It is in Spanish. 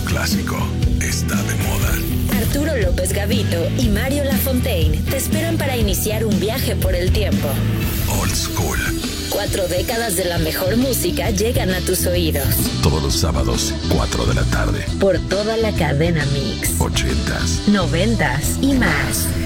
clásico está de moda. Arturo López Gavito y Mario Lafontaine te esperan para iniciar un viaje por el tiempo. Old School. 4 décadas de la mejor música llegan a tus oídos. Todos los sábados, 4 de la tarde. Por toda la cadena Mix. 80s. 90s y más.